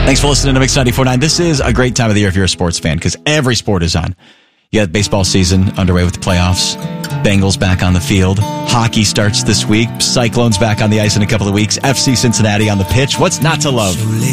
Thanks for listening to Mix 94.9. This is a great time of the year if you're a sports fan because every sport is on. You got baseball season underway with the playoffs. Bengals back on the field. Hockey starts this week. Cyclones back on the ice in a couple of weeks. FC Cincinnati on the pitch. What's not to love?